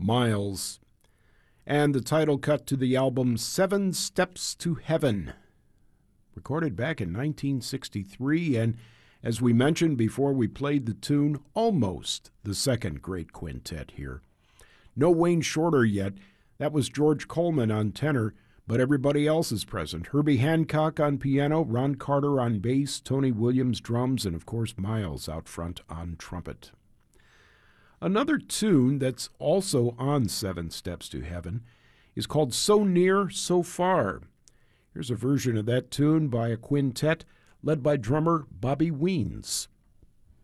Miles. And the title cut to the album Seven Steps to Heaven, recorded back in 1963, and as we mentioned before we played the tune, almost the second great quintet here. No Wayne Shorter yet. That was George Coleman on tenor, but everybody else is present. Herbie Hancock on piano, Ron Carter on bass, Tony Williams drums, and of course Miles out front on trumpet. Another tune that's also on Seven Steps to Heaven is called So Near, So Far. Here's a version of that tune by a quintet led by drummer Bobby Weens.